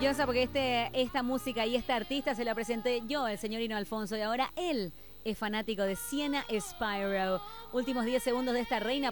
nerviosa porque esta música y esta artista se la presenté yo, el señorino Alfonso, y ahora él es fanático de Sienna Spyro. Últimos 10 segundos de esta reina